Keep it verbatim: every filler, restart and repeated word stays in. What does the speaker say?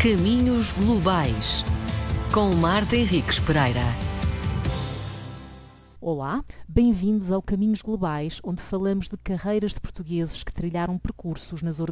Caminhos Globais, com Marta Henriques Pereira. Olá, bem-vindos ao Caminhos Globais, onde falamos de carreiras de portugueses que trilharam percursos nas